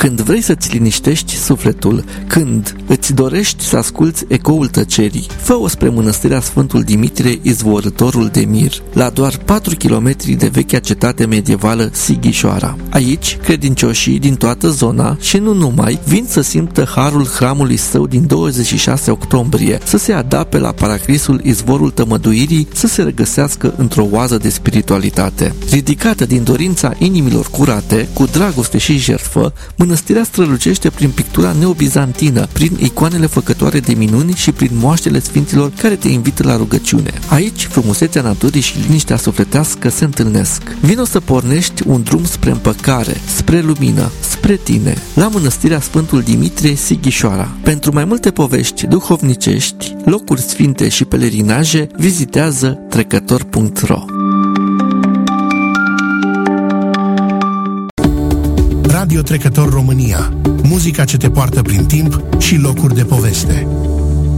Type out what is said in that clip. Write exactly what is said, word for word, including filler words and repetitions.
Când vrei să-ți liniștești sufletul, când îți dorești să asculți ecoul tăcerii, fă-o spre mănăstirea Sfântul Dimitrie, izvorătorul de mir, la doar patru kilometri de vechea cetate medievală Sighișoara. Aici, credincioșii din toată zona și nu numai, vin să simtă harul hramului său din douăzeci și șase octombrie, să se adape la paracrisul izvorul tămăduirii, să se regăsească într-o oază de spiritualitate. Ridicată din dorința inimilor curate, cu dragoste și jertfă, mănăstirea strălucește prin pictura neobizantină, prin icoanele făcătoare de minuni și prin moaștele sfinților care te invită la rugăciune. Aici, frumusețea naturii și liniștea sufletească se întâlnesc. Vino să pornești un drum spre împăcare, spre lumină, spre tine, la mănăstirea Sfântul Dimitrie, Sighișoara. Pentru mai multe povești duhovnicești, locuri sfinte și pelerinaje, vizitează trecător punct ro. Radio Trecător România. Muzica ce te poartă prin timp și locuri de poveste.